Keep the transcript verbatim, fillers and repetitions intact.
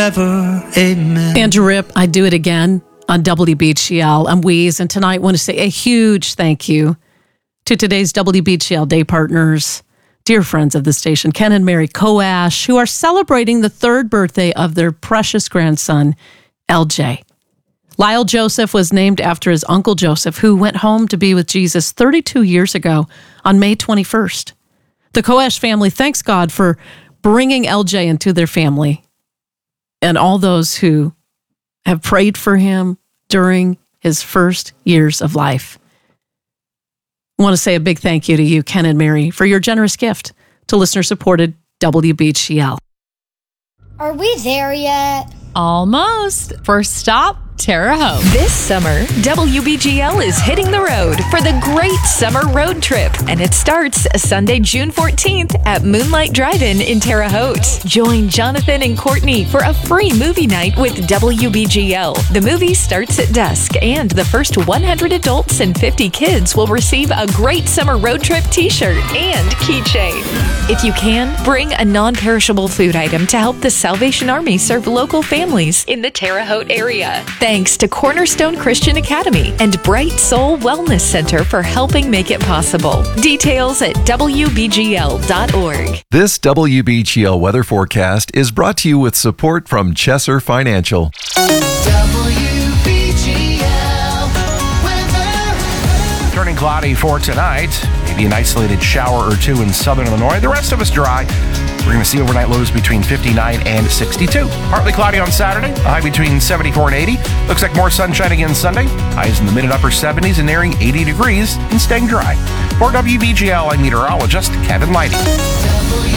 forever. Amen. Andrew Ripp, I Do It Again on W B G L. I'm Weeze, and tonight I want to say a huge thank you to today's W B G L Day partners, dear friends of the station, Ken and Mary Koash, who are celebrating the third birthday of their precious grandson, L J. Lyle Joseph was named after his uncle Joseph, who went home to be with Jesus thirty-two years ago on May twenty-first. The Koash family thanks God for bringing L J into their family and all those who have prayed for him during his first years of life. I want to say a big thank you to you, Ken and Mary, for your generous gift to listener-supported W B G L. Are we there yet? Almost. First stop, Terre Haute. This summer, W B G L is hitting the road for the Great Summer Road Trip, and it starts Sunday, June fourteenth at Moonlight Drive-In in Terre Haute. Join Jonathan and Courtney for a free movie night with W B G L. The movie starts at dusk, and the first one hundred adults and fifty kids will receive a Great Summer Road Trip t-shirt and keychain. If you can, bring a non-perishable food item to help the Salvation Army serve local families in the Terre Haute area. Thanks to Cornerstone Christian Academy and Bright Soul Wellness Center for helping make it possible. Details at W B G L dot org. This W B G L weather forecast is brought to you with support from Chesser Financial. W B G L weather. Turning cloudy for tonight. Maybe an isolated shower or two in southern Illinois. The rest of us dry. We're going to see overnight lows between fifty-nine and sixty-two. Partly cloudy on Saturday, a high between seventy-four and eighty. Looks like more sunshine again Sunday. Highs in the mid and upper seventies and nearing eighty degrees and staying dry. For W B G L, I'm meteorologist Kevin Lighty.